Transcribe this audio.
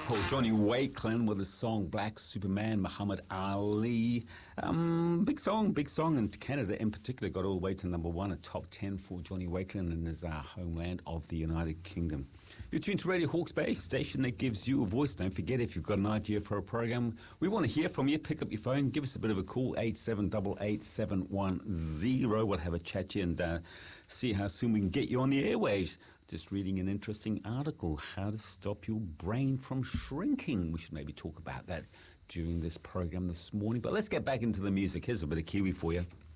Johnny Wakelin with his song Black Superman, Muhammad Ali. Big song, and Canada in particular got all the way to number one, a top 10 for Johnny Wakelin in his homeland of the United Kingdom. You're tuned to Radio Hawke's Bay, station that gives you a voice. Don't forget, if you've got an idea for a program, we want to hear from you. Pick up your phone, give us a bit of a call, 8788-710. We'll have a chat to you and see how soon we can get you on the airwaves. Just reading an interesting article, how to stop your brain from shrinking. We should maybe talk about that during this program this morning. But let's get back into the music. Here's a bit of Kiwi for you.